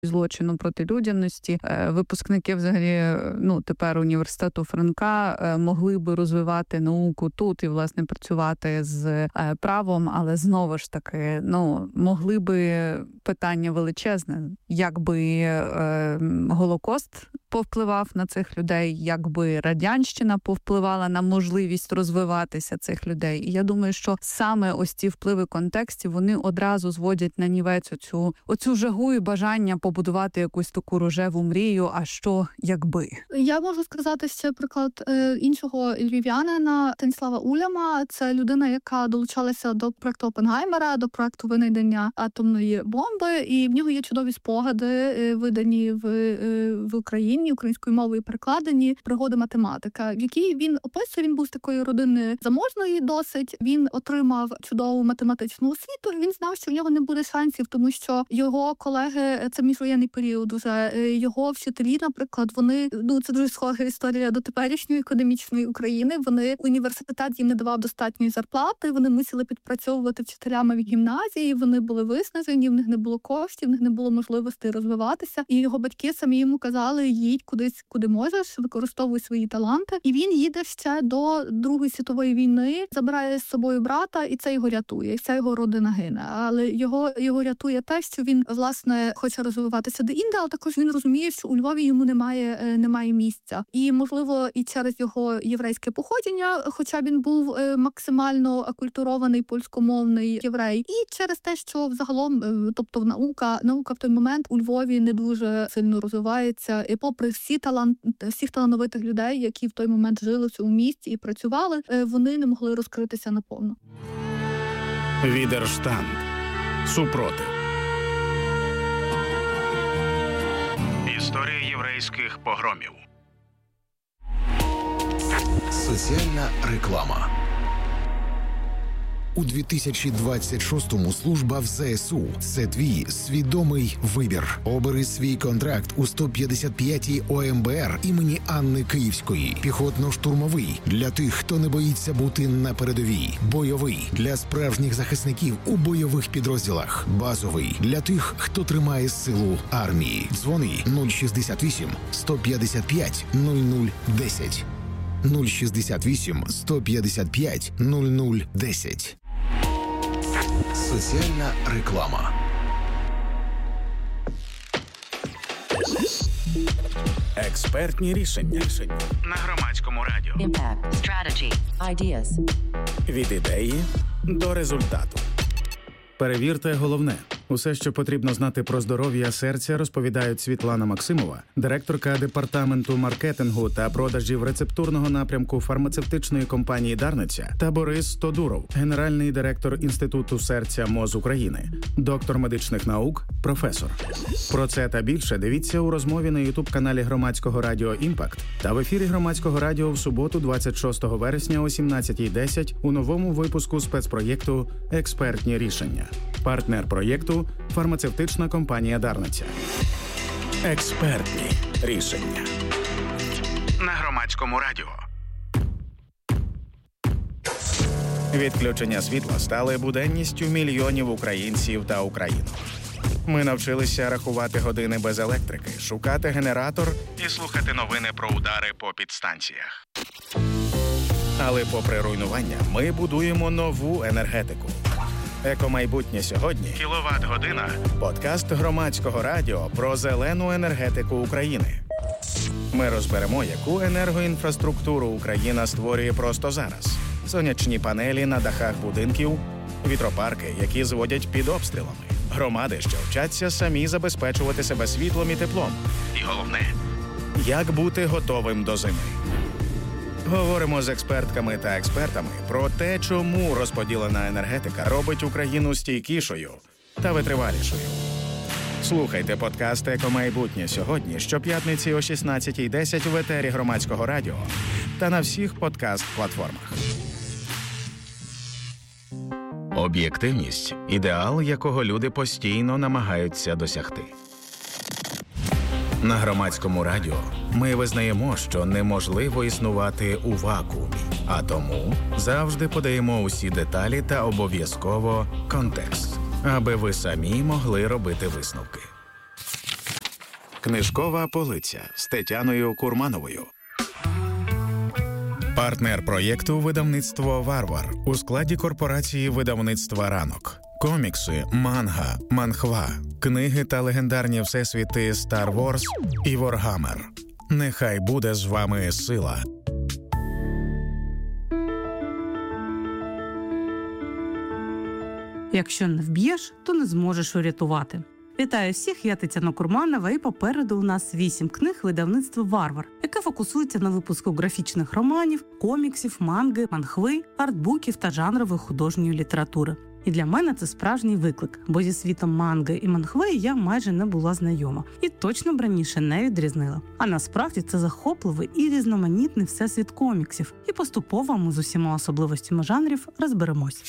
злочину проти людяності. Випускники взагалі, тепер університету Франка могли би розвивати науку тут і, власне, працювати з правом, але знову ж таки, могли би питання величезне, як би Голокост повпливав на цих людей, якби радянщина повпливала на можливість розвиватися цих людей. І я думаю, що саме ось ці впливи контекстів, вони одразу зводять на нівець оцю жагу і бажання побудувати якусь таку рожеву мрію, а що якби. Я можу сказати ще приклад іншого львів'янина Станіслава Уляма. Це людина, яка долучалася до проекту Оппенгеймера, до проекту винайдення атомної бомби, і в нього є чудові спогади, видані в Україні, українською мовою перекладені, «Пригоди математика», в якій він описує, він був з такої родини заможної досить, він отримав чудову математичну освіту, і він знав, що в нього не буде шансів, тому що його колеги, це міжвоєнний період уже, його вчителі, наприклад, вони, це дуже схожа історія до теперішньої академічної України, університет їм не давав достатньої зарплати, вони мусили підпрацьовувати вчителями в гімназії, вони були виснажені, в них не було коштів, в них не було можливостей розвиватися, і його батьки самі йому казали: їдь кудись, куди можеш, використовуй свої таланти. І він їде ще до Другої світової війни, забирає з собою брата, і це його рятує, і вся його родина гине. Але його рятує те, що він, власне, хоче розвиватися де-інде, але також він розуміє, що у Львові йому немає місця. І, можливо, і через його єврейське походження, хоча він був максимально акультурований польськомовний єврей, і через те, що взагалом, тобто наука в той момент у Львові не дуже сильно розвивається, і попри всіх талановитих людей, які в той момент жили в цьому місті і працювали, вони не могли розкритися наповну. Відерштанд. Супротив. Історія єврейських погромів. Соціальна реклама. У 2026-му служба в ЗСУ – це твій свідомий вибір. Обери свій контракт у 155-й ОМБР імені Анни Київської. Піхотно-штурмовий – для тих, хто не боїться бути на передовій. Бойовий – для справжніх захисників у бойових підрозділах. Базовий – для тих, хто тримає силу армії. Дзвони 068 155 0010. 068 155 0010. Соціальна реклама. Експертні рішення на Громадському радіо. Impact. Strategy. Ideas. Від ідеї до результату. Перевірте головне. Усе, що потрібно знати про здоров'я серця, розповідають Світлана Максимова, директорка департаменту маркетингу та продажів рецептурного напрямку фармацевтичної компанії «Дарниця», та Борис Тодуров, генеральний директор Інституту серця МОЗ України, доктор медичних наук, професор. Про це та більше дивіться у розмові на ютуб-каналі Громадського радіо «Імпакт» та в ефірі Громадського радіо в суботу 26 вересня о 17:10 у новому випуску спецпроєкту «Експертні рішення». Партнер проєкту – фармацевтична компанія «Дарниця». Експертні рішення на Громадському радіо. Відключення світла стали буденністю мільйонів українців та українок. Ми навчилися рахувати години без електрики, шукати генератор і слухати новини про удари по підстанціях. Але попри руйнування, ми будуємо нову енергетику. «Екомайбутнє сьогодні» – «Кіловат-година» – подкаст Громадського радіо про зелену енергетику України. Ми розберемо, яку енергоінфраструктуру Україна створює просто зараз. Сонячні панелі на дахах будинків, вітропарки, які зводять під обстрілами, громади, що вчаться самі забезпечувати себе світлом і теплом. І головне – як бути готовим до зими. Говоримо з експертками та експертами про те, чому розподілена енергетика робить Україну стійкішою та витривалішою. Слухайте подкаст «Екомайбутнє сьогодні» щоп'ятниці о 16:10 в етері Громадського радіо та на всіх подкаст-платформах. Об'єктивність – ідеал, якого люди постійно намагаються досягти. На Громадському радіо ми визнаємо, що неможливо існувати у вакуумі, а тому завжди подаємо усі деталі та обов'язково контекст, аби ви самі могли робити висновки. Книжкова полиця з Тетяною Курмановою. Партнер проєкту «Видавництво Варвар» у складі корпорації видавництва «Ранок». Комікси, манга, манхва, книги та легендарні всесвіти Star Wars і Warhammer. Нехай буде з вами сила. Якщо не вб'єш, то не зможеш урятувати. Вітаю всіх, я Тетяна Курманова, і попереду у нас 8 книг видавництва «Варвар», яке фокусується на випуску графічних романів, коміксів, манги, манхви, артбуків та жанрової художньої літератури. І для мене це справжній виклик, бо зі світом манги і манхви я майже не була знайома і точно б раніше не відрізнила. А насправді це захопливий і різноманітний всесвіт коміксів, і поступово ми з усіма особливостями жанрів розберемось.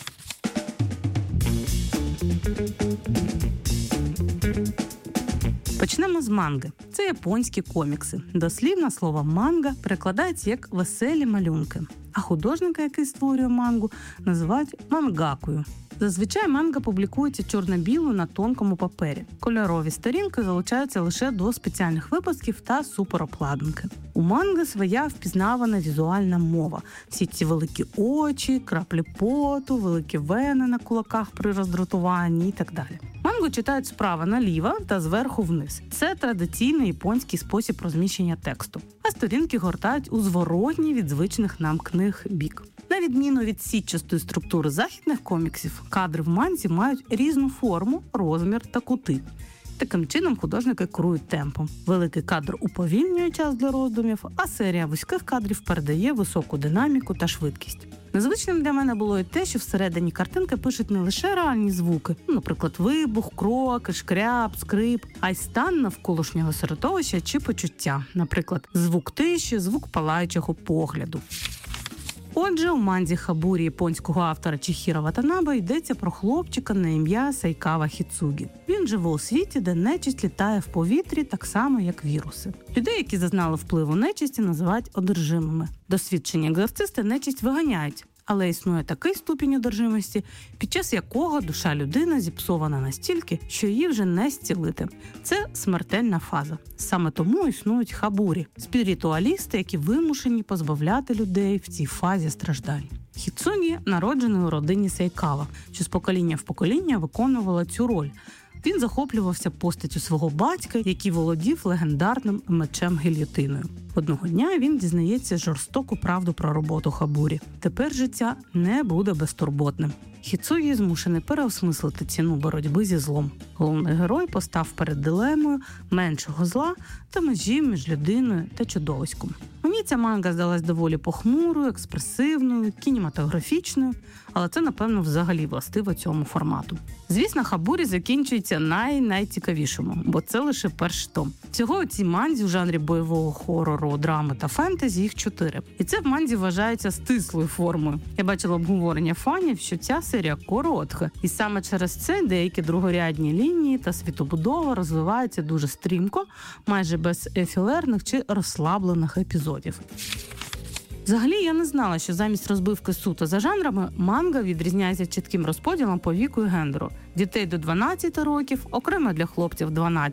Почнемо з манги. Це японські комікси. Дослівно слово «манга» перекладається як «веселі малюнки», а художника, який створює мангу, називають мангакою. Зазвичай манга публікується чорно-білою на тонкому папері. Кольорові сторінки залучаються лише до спеціальних випусків та суперобкладинки. У манги своя впізнавана візуальна мова. Всі ці великі очі, краплі поту, великі вени на кулаках при роздратуванні і так далі. Мангу читають справа наліво та зверху вниз. Це традиційний японський спосіб розміщення тексту. А сторінки гортають у зворотній від звичних нам книг бік. На відміну від сітчастої структури західних коміксів, кадри в манзі мають різну форму, розмір та кути. Таким чином художники керують темпом. Великий кадр уповільнює час для роздумів, а серія вузьких кадрів передає високу динаміку та швидкість. Незвичним для мене було і те, що всередині картинки пишуть не лише реальні звуки, наприклад, вибух, кроки, шкряб, скрип, а й стан навколишнього середовища чи почуття, наприклад, звук тиші, звук палаючого погляду. Отже, у манзі Хабурі японського автора Чіхіро Ватанабе йдеться про хлопчика на ім'я Сайкава Хіцугі. Він живе у світі, де нечисть літає в повітрі так само, як віруси. Людей, які зазнали впливу нечисті, називають одержимими. Досвідчені екзорцисти нечисть виганяють, але існує такий ступінь одержимості, під час якого душа людини зіпсована настільки, що її вже не зцілити. Це смертельна фаза. Саме тому існують хабурі – спіритуалісти, які вимушені позбавляти людей в цій фазі страждань. Хіцугі народжений у родині Сайкава, що з покоління в покоління виконувала цю роль. Він захоплювався постаттю свого батька, який володів легендарним мечем-гільйотиною. Одного дня він дізнається жорстоку правду про роботу Хабурі. Тепер життя не буде безтурботним. Хіцугі змушений переосмислити ціну боротьби зі злом. Головний герой постав перед дилемою меншого зла та межі між людиною та чудовиськом. Мені ця манга здалась доволі похмурою, експресивною, кінематографічною, але це, напевно, взагалі властиво цьому формату. Звісно, Хабурі закінчується найцікавішому, бо це лише перший том. Всього у цій манзі в жанрі бойового хорору, драми та фентезі їх 4. І це в манзі вважається стислою формою. Я бачила обговорення фанів, що ця серія коротка, і саме через це деякі другорядні лінії та світобудова розвиваються дуже стрімко, майже без ефілерних чи розслаблених епізодів. Взагалі, я не знала, що замість розбивки суто за жанрами, манга відрізняється чітким розподілом по віку і гендеру. Дітей до 12 років, окремо для хлопців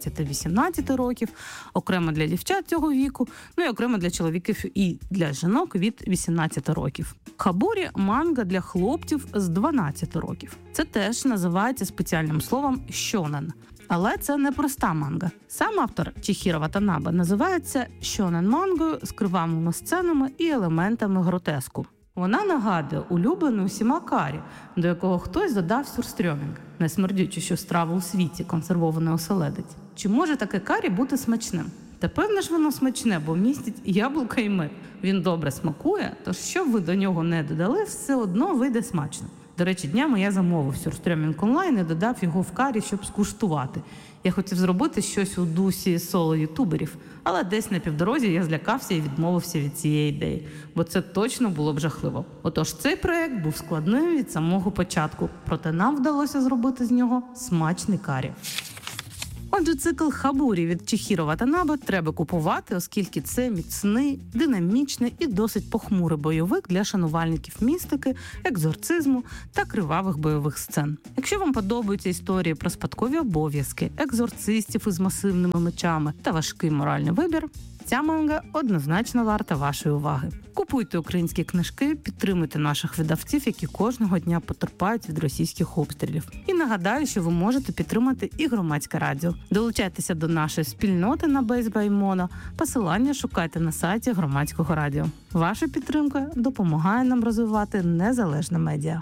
12-18 років, окремо для дівчат цього віку, і окремо для чоловіків і для жінок від 18 років. Хабурі – манга для хлопців з 12 років. Це теж називається спеціальним словом «шонен». Але це не проста манга. Сам автор Чіхіро Ватанабе називається шонен-мангою з кривавими сценами і елементами гротеску. Вона нагадує улюблену усіма карі, до якого хтось додав сюрстрьомінг, найсмердючішу страву у світі, консервований оселедець. Чи може таке карі бути смачним? Та певно ж воно смачне, бо містить яблука і мед. Він добре смакує, тож що б ви до нього не додали, все одно вийде смачно. До речі, днями я замовив сюрстрьомінг онлайн і додав його в карі, щоб скуштувати. Я хотів зробити щось у дусі соло-ютуберів, але десь на півдорозі я злякався і відмовився від цієї ідеї, бо це точно було б жахливо. Отож, цей проект був складним від самого початку, проте нам вдалося зробити з нього смачний карі. Отже, цикл Хабурі від Чехірова та Наба треба купувати, оскільки це міцний, динамічний і досить похмурий бойовик для шанувальників містики, екзорцизму та кривавих бойових сцен. Якщо вам подобаються історії про спадкові обов'язки, екзорцистів із масивними мечами та важкий моральний вибір, ця манга однозначно варта вашої уваги. Купуйте українські книжки, підтримуйте наших видавців, які кожного дня потерпають від російських обстрілів. І нагадаю, що ви можете підтримати і Громадське радіо. Долучайтеся до нашої спільноти на Base by Mono. Посилання шукайте на сайті Громадського радіо. Ваша підтримка допомагає нам розвивати незалежне медіа.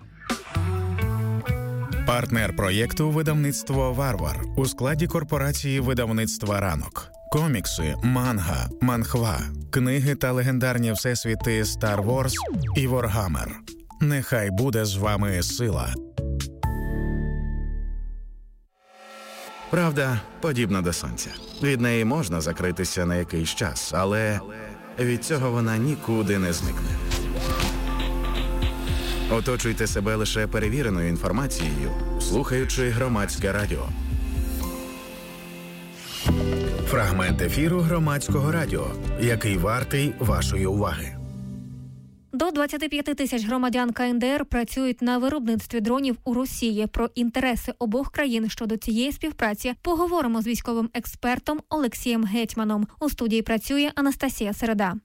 Партнер проєкту «Видавництво Варвар» у складі корпорації видавництва «Ранок». Комікси, манга, манхва, книги та легендарні всесвіти Star Wars і Warhammer. Нехай буде з вами сила. Правда подібна до сонця. Від неї можна закритися на якийсь час, але від цього вона нікуди не зникне. Оточуйте себе лише перевіреною інформацією, слухаючи Громадське радіо. Фрагмент ефіру Громадського радіо, який вартий вашої уваги. До 25 тисяч громадян КНДР працюють на виробництві дронів у Росії. Про інтереси обох країн щодо цієї співпраці поговоримо з військовим експертом Олексієм Гетьманом. У студії працює Анастасія Середа.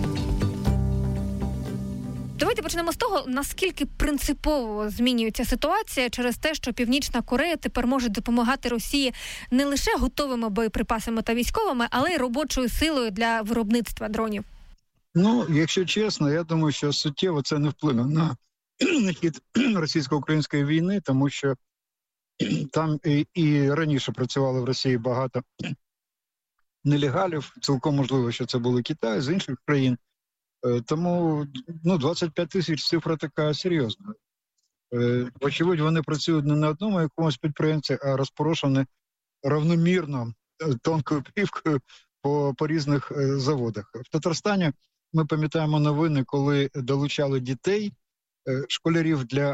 Давайте почнемо з того, наскільки принципово змінюється ситуація через те, що Північна Корея тепер може допомагати Росії не лише готовими боєприпасами та військовими, але й робочою силою для виробництва дронів. Ну, якщо чесно, я думаю, що суттєво це не вплине на хід російсько-української війни, тому що там і раніше працювали в Росії багато нелегалів, цілком можливо, що це були Китай з інших країн. Тому 25 тисяч цифра така серйозна. Очевидь, вони працюють не на одному якомусь підприємці, а розпорошені равномірно тонкою плівкою по різних заводах. В Татарстані ми пам'ятаємо новини, коли долучали дітей, школярів для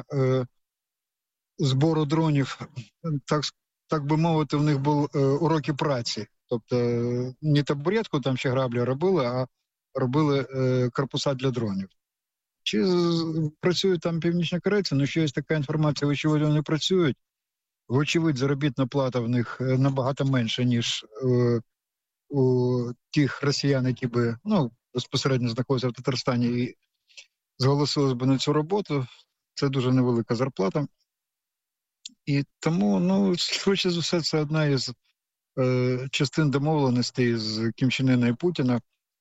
збору дронів. Так би мовити, в них були уроки праці. Тобто не табуретку там ще граблі робили, а робили корпуса для дронів. Чи працюють там північні корейці? Ну, що є така інформація, вочевидь, вони працюють. Вочевидь, заробітна плата в них набагато менша, ніж у тих росіян, які би безпосередньо знаходяться в Татарстані і зголосились би на цю роботу. Це дуже невелика зарплата. І тому, швидше за все, це одна із частин домовленостей з Кім Чен Іна і Путіна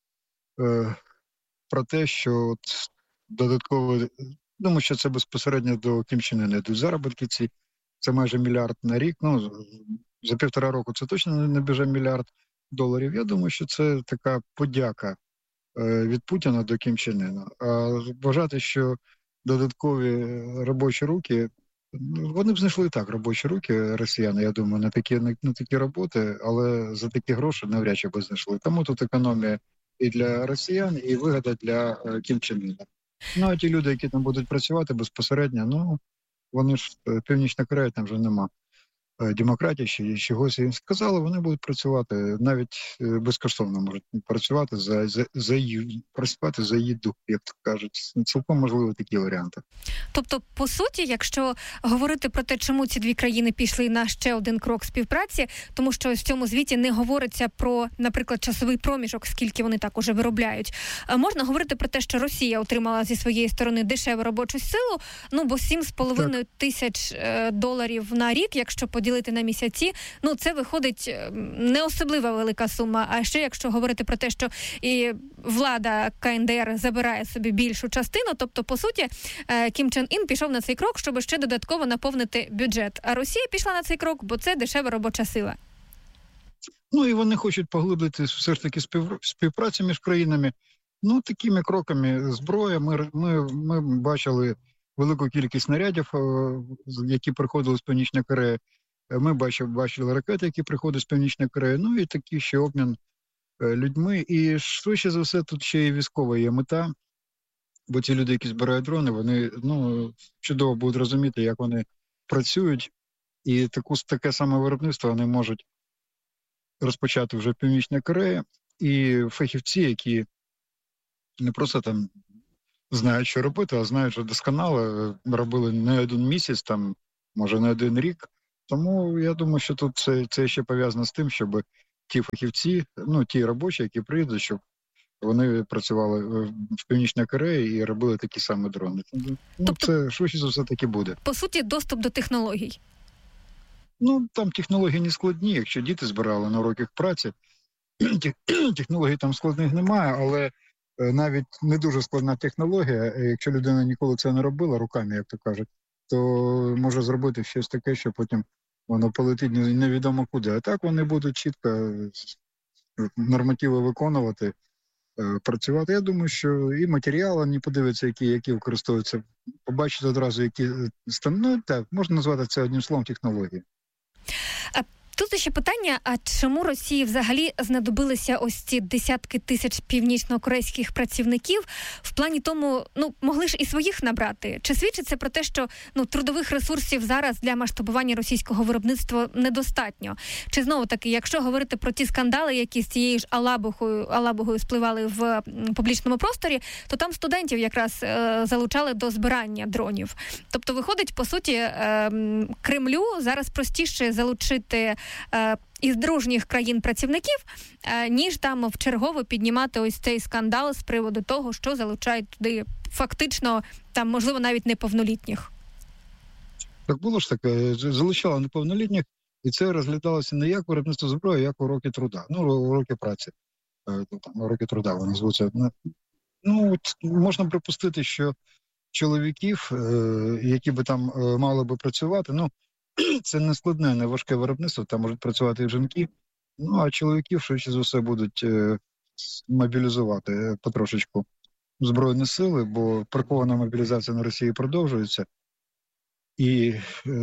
про те, що додатково, думаю, що це безпосередньо до Кім Чен Іна йдуть заробітки ці, це майже $1 мільярд на рік, за 1,5 року це точно не біже $1 мільярд. Я думаю, що це така подяка від Путіна до Кім Чен Іна. А вважати, що додаткові робочі руки, вони б знайшли так робочі руки росіяни, я думаю, на такі роботи, але за такі гроші навряд чи би знайшли. Тому тут економія і для росіян, і вигода для Кім Чен Іна. А ті люди, які там будуть працювати безпосередньо, вони ж, Північна Корея, там вже нема демократії, ще чогось їм сказали, вони будуть працювати, навіть безкоштовно можуть працювати за їду, як то кажуть. Цілком можливо такі варіанти. Тобто, по суті, якщо говорити про те, чому ці дві країни пішли на ще один крок співпраці, тому що в цьому звіті не говориться про, наприклад, часовий проміжок, скільки вони так уже виробляють. Можна говорити про те, що Росія отримала зі своєї сторони дешеву робочу силу, бо 7,5 тисяч доларів на рік, якщо поділити на місяці, це виходить не особливо велика сума. А ще якщо говорити про те, що і влада КНДР забирає собі більшу частину, тобто, по суті, Кім Чен Ін пішов на цей крок, щоб ще додатково наповнити бюджет. А Росія пішла на цей крок, бо це дешева робоча сила. І вони хочуть поглибити все ж таки співпрацю між країнами. Такими кроками зброя. Ми бачили велику кількість снарядів, які приходили з Північної Кореї. Ми бачили ракети, які приходять з Північної Кореї. І такий ще обмін людьми. І швидше за все тут ще і військова є мета. Бо ці люди, які збирають дрони, вони чудово будуть розуміти, як вони працюють. І таке саме виробництво вони можуть розпочати вже Північна Корея, і фахівці, які не просто там знають, що робити, а знають, що досконало робили не один місяць, там, може, не один рік. Тому я думаю, що тут це ще пов'язано з тим, щоб ті фахівці, ті робочі, які приїдуть, щоб вони працювали в Північній Кореї і робили такі самі дрони. Тобто, це швидше за все таки буде. По суті, доступ до технологій. Там технології не складні, якщо діти збирали на уроках праці. Технологій там складних немає, але навіть не дуже складна технологія, якщо людина ніколи це не робила руками, як то кажуть, то може зробити щось таке, що потім воно полетить невідомо куди. А так вони будуть чітко нормативи виконувати, працювати. Я думаю, що і матеріали не подивиться, які використовуються, побачить одразу, які так, можна назвати це одним словом технології. Тут ще питання, а чому Росії взагалі знадобилися ось ці десятки тисяч північно-корейських працівників? В плані тому, могли ж і своїх набрати. Чи свідчить це про те, що трудових ресурсів зараз для масштабування російського виробництва недостатньо? Чи знову-таки, якщо говорити про ті скандали, які з цією ж Алабугою спливали в публічному просторі, то там студентів якраз залучали до збирання дронів. Тобто, виходить, по суті, Кремлю зараз простіше залучити із дружніх країн працівників, ніж там вчергово піднімати ось цей скандал з приводу того, що залучають туди фактично, там, можливо, навіть неповнолітніх. Так було ж таке, залучали неповнолітніх, і це розглядалося не як виробництво зброї, а як уроки труда. Уроки праці. Уроки труда вони звуться. Можна припустити, що чоловіків, які би там мали би працювати, це не складне, не важке виробництво, там можуть працювати і жінки, а чоловіків швидше за все будуть мобілізувати потрошечку Збройні сили, бо прихована мобілізація на Росії продовжується. І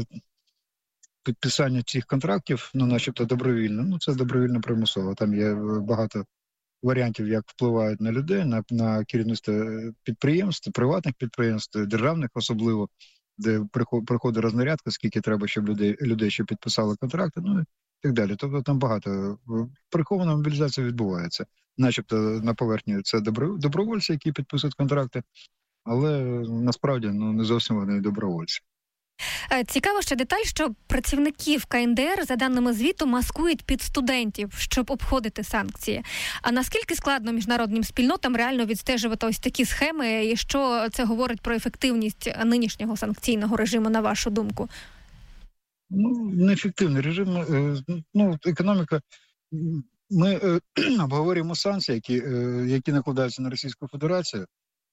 підписання цих контрактів, начебто добровільно, це добровільно примусово. Там є багато варіантів, як впливають на людей, на керівництво підприємств, приватних підприємств, державних особливо, де приходить рознарядка, скільки треба, щоб людей ще підписали контракти, і так далі. Тобто там багато прихована мобілізація відбувається. Начебто на поверхні це добровольці, які підписують контракти, але насправді не зовсім вони добровольці. Цікаво ще деталь, що працівників КНДР, за даними звіту, маскують під студентів, щоб обходити санкції. А наскільки складно міжнародним спільнотам реально відстежувати ось такі схеми, і що це говорить про ефективність нинішнього санкційного режиму, на вашу думку? Неефективний режим. Економіка. Ми обговорюємо санкції, які накладаються на Російську Федерацію.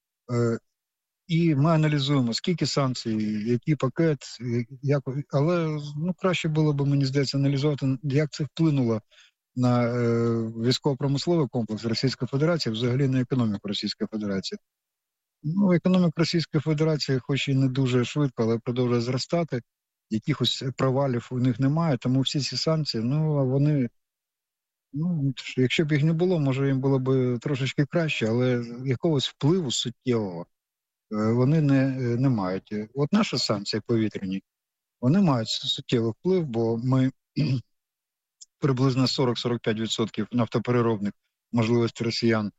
І ми аналізуємо, скільки санкцій, який пакет, але краще було б, мені здається, аналізувати, як це вплинуло на військово-промисловий комплекс Російської Федерації, взагалі на економіку Російської Федерації. Економіка Російської Федерації, хоч і не дуже швидко, але продовжує зростати, якихось провалів у них немає, тому всі ці санкції, вони, якщо б їх не було, може їм було б трошечки краще, але якогось впливу суттєвого вони не мають. От наші санкції повітряні, вони мають суттєвий вплив, бо ми приблизно 40-45% нафтопереробних можливостей росіян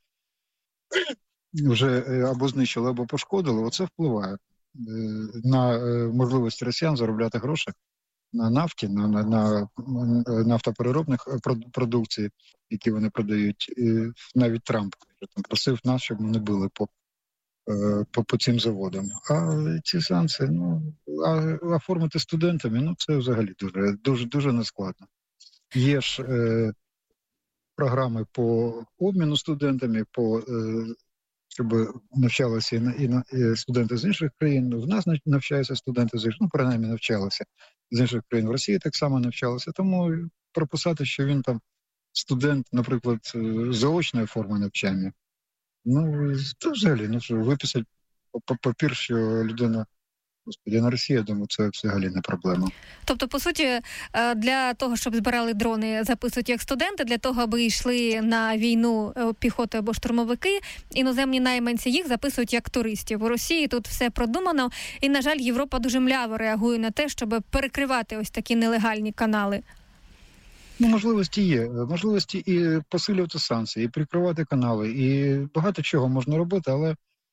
вже або знищили, або пошкодили. Оце впливає на можливості росіян заробляти гроші на нафті, на нафтопереробних продукції, які вони продають. І навіть Трамп просив нас, щоб ми не били по цим заводам. А ці санкції, оформити студентами, це взагалі дуже нескладно. Є ж програми по обміну студентами, щоб навчалися і студенти з інших країн. В нас навчаються студенти з інших, принаймні навчалися з інших країн. В Росії так само навчалися. Тому прописати, що він там студент, наприклад, заочної форми навчання, то взагалі, виписати папір, що людина, на Росії, я думаю, це взагалі не проблема. Тобто, по суті, для того, щоб збирали дрони, записують як студенти, для того, аби йшли на війну піхоти або штурмовики, іноземні найманці, їх записують як туристів. У Росії тут все продумано, і, на жаль, Європа дуже мляво реагує на те, щоб перекривати ось такі нелегальні канали. Ну, можливості є. Можливості і посилювати санкції, і прикривати канали, і багато чого можна робити, але,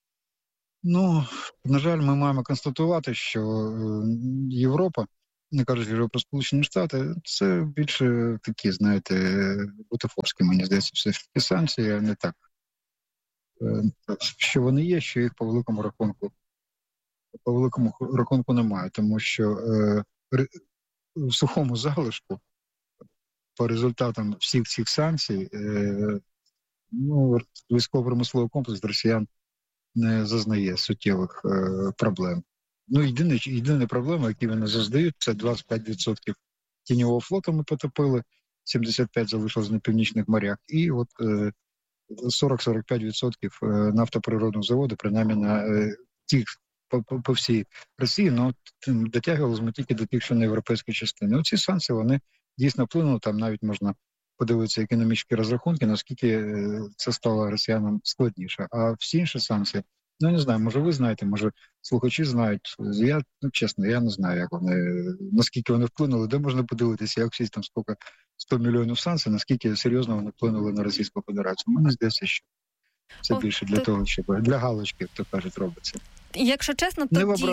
на жаль, ми маємо констатувати, що Європа, не кажучи вже про Сполучені Штати, це більше такі, знаєте, бутафорські, мені здається, все ж таки санкції, а не так. Що вони є, що їх по великому рахунку немає, тому що в сухому залишку по результатам всіх цих санкцій військово-промисловий комплекс росіян не зазнає суттєвих проблем. Єдина проблема, які вони зазнають, це 25% тіньового флоту ми потопили, 75% залишилось на північних морях, і от 40-45% нафтоприродного заводу, принаймні на тих по всій Росії, дотягувалися ми тільки до тих, що на європейській частині. Оці санкції, вони дійсно вплинули, там навіть можна подивитися економічні розрахунки, наскільки це стало росіянам складніше. А всі інші санкції, не знаю, може ви знаєте, може слухачі знають. Я, чесно, я не знаю, як вони, наскільки вони вплинули, де можна подивитися, як всі там скільки 100 мільйонів санкцій, наскільки серйозно вони вплинули на Російську Федерацію. Мені здається, що це більше для того, щоб для галочки, як то кажуть, робиться. Якщо чесно, то